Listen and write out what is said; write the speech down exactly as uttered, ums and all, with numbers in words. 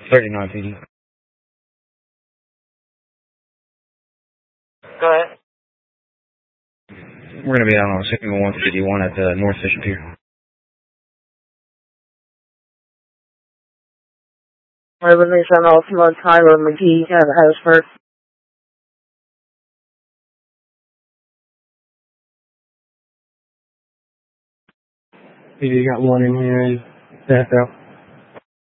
thirty-nine P D. Go ahead. We're going to be out on signal one fifty-one at the North Fisher Pier. Reservation Ultimate Tyler McGee at Harrisburg. You got one in here. That's out.